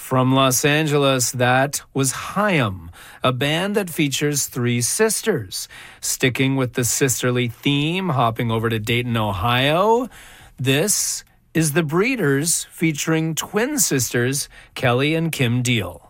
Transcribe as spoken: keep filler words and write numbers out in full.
From Los Angeles, that was Haim, a band that features three sisters. Sticking with the sisterly theme, hopping over to Dayton, Ohio, this is The Breeders featuring twin sisters Kelly and Kim Deal.